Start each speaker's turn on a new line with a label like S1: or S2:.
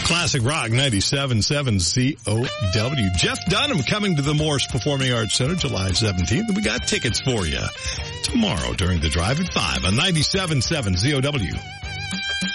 S1: Classic Rock 97.7 COW. Jeff Dunham coming to the Morse Performing Arts Center July 17th. And we got tickets for you tomorrow during the drive at 5 on 97.7 COW.